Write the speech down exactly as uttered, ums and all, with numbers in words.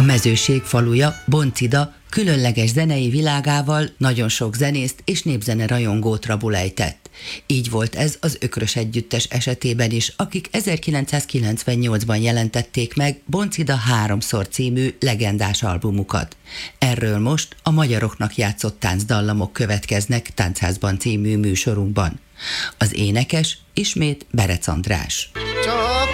mezőség faluja, Boncida különleges zenei világával nagyon sok zenészt és népzene rajongót rabul ejtett. Így volt ez az Ökrös Együttes esetében is, akik ezerkilencszázkilencvennyolcban jelentették meg Boncida háromszor című legendás albumukat. Erről most a magyaroknak játszott táncdallamok következnek Táncházban című műsorunkban. Az énekes ismét Berec András.